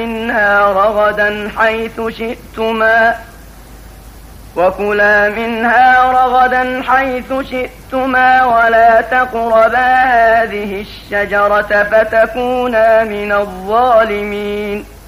وكلا منها رغدا حيث شئتما ولا تقربا هذه الشجرة فتكونا من الظالمين.